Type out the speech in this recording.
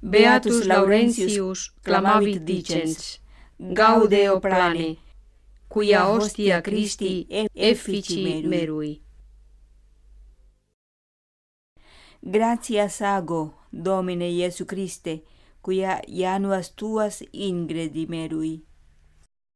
Beatus Laurentius clamavit dicens, Gaudeo plane, quia hostia Christi effici merui. Gratias ago, Domine Iesu Christe, quia januas tuas ingredi merui.